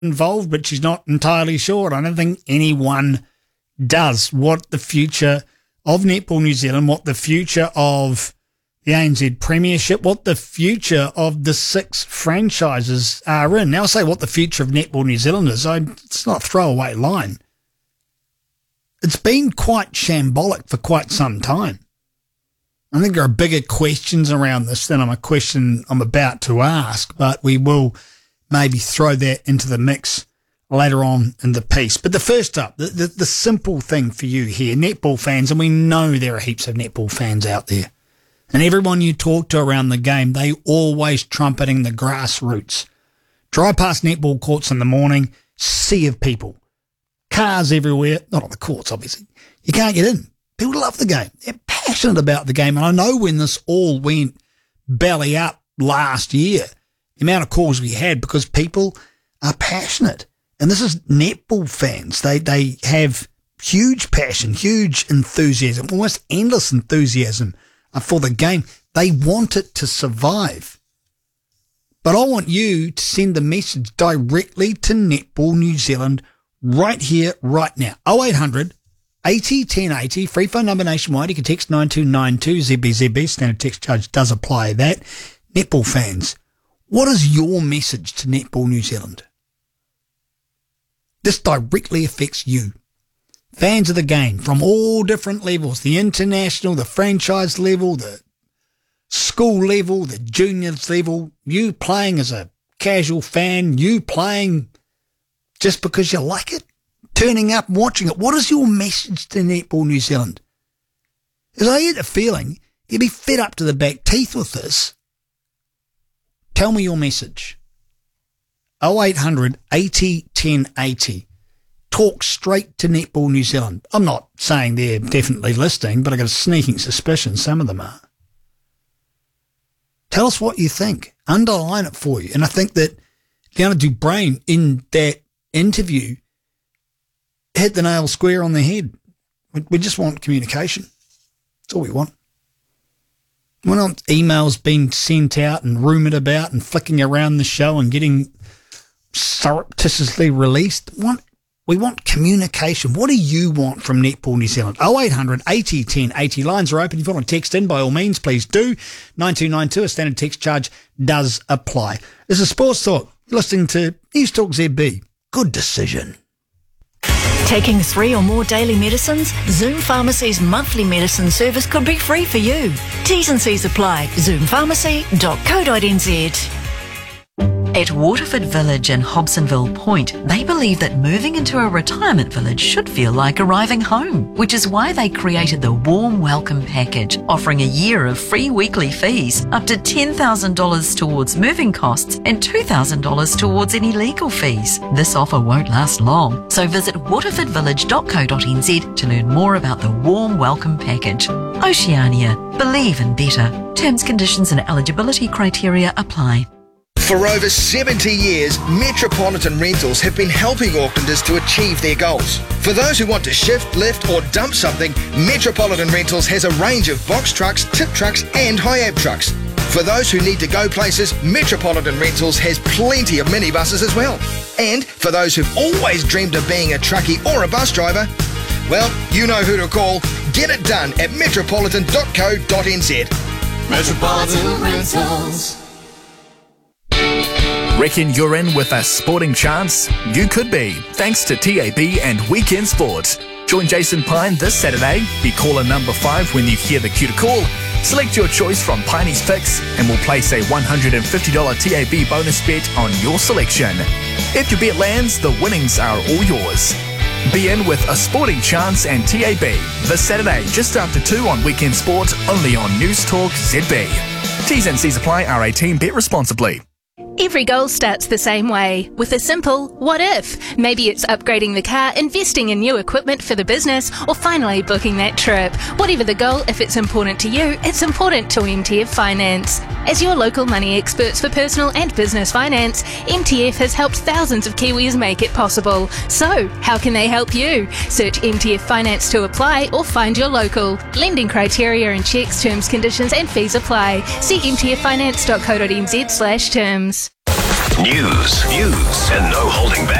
involved, but she's not entirely sure. I don't think anyone does. What the future of Netball New Zealand, what the future of the ANZ Premiership, what the future of the 6 franchises are in. Now I say what the future of Netball New Zealand is. It's not a throwaway line. It's been quite shambolic for quite some time. I think there are bigger questions around this than a question I'm about to ask, but we will maybe throw that into the mix later on in the piece. But the first up, the simple thing for you here, netball fans, and we know there are heaps of netball fans out there, and everyone you talk to around the game, they always trumpeting the grassroots. Drive past netball courts in the morning, sea of people. Cars everywhere, not on the courts, obviously. You can't get in. People love the game. They're passionate about the game. And I know when this all went belly up last year, the amount of calls we had, because people are passionate. And this is netball fans. They have huge passion, huge enthusiasm, almost endless enthusiasm for the game. They want it to survive. But I want you to send the message directly to Netball New Zealand right here, right now. 0800 80 1080, free phone number nationwide. You can text 9292 ZBZB. Standard text charge does apply that. Netball fans, what is your message to Netball New Zealand? This directly affects you. Fans of the game from all different levels, the international, the franchise level, the school level, the juniors level, you playing as a casual fan, you playing just because you like it, turning up and watching it. What is your message to Netball New Zealand? Because I get the feeling you'd be fed up to the back teeth with this. Tell me your message. 0800 80 1080. Talk straight to Netball New Zealand. I'm not saying they're definitely listening, but I got a sneaking suspicion some of them are. Tell us what you think. Underline it for you. And I think that Liana Dubrain in that interview hit the nail square on the head. We just want communication. That's all we want. We want emails being sent out and rumoured about and flicking around the show and getting surreptitiously released. We want communication. What do you want from Netball New Zealand? 0800 80 1080. Lines are open. If you want to text in, by all means, please do. 9292, a standard text charge does apply. This is Sports Talk. You're listening to News Talk ZB. Good decision. Taking 3 or more daily medicines? Zoom Pharmacy's monthly medicine service could be free for you. T's and C's apply. zoompharmacy.co.nz. At Waterford Village in Hobsonville Point, they believe that moving into a retirement village should feel like arriving home, which is why they created the Warm Welcome Package, offering a year of free weekly fees, up to $10,000 towards moving costs and $2,000 towards any legal fees. This offer won't last long, so visit waterfordvillage.co.nz to learn more about the Warm Welcome Package. Oceania. Believe in better. Terms, conditions and eligibility criteria apply. For over 70 years, Metropolitan Rentals have been helping Aucklanders to achieve their goals. For those who want to shift, lift or dump something, Metropolitan Rentals has a range of box trucks, tip trucks and high-ab trucks. For those who need to go places, Metropolitan Rentals has plenty of minibuses as well. And for those who've always dreamed of being a truckie or a bus driver, well, you know who to call. Get it done at metropolitan.co.nz. Metropolitan Rentals. Reckon you're in with a sporting chance? You could be, thanks to TAB and Weekend Sport. Join Jason Pine this Saturday. Be caller number 5 when you hear the cue to call. Select your choice from Piney's Fix and we'll place a $150 TAB bonus bet on your selection. If your bet lands, the winnings are all yours. Be in with a sporting chance and TAB this Saturday just after 2 on Weekend Sport, only on News Talk ZB. T's and C's apply. R18. Bet responsibly. Every goal starts the same way, with a simple what if. Maybe it's upgrading the car, investing in new equipment for the business, or finally booking that trip. Whatever the goal, if it's important to you, it's important to MTF Finance. As your local money experts for personal and business finance, MTF has helped thousands of Kiwis make it possible. So, how can they help you? Search MTF Finance to apply or find your local. Lending criteria and checks, terms, conditions and fees apply. See mtffinance.co.nz/terms. News, and no holding back.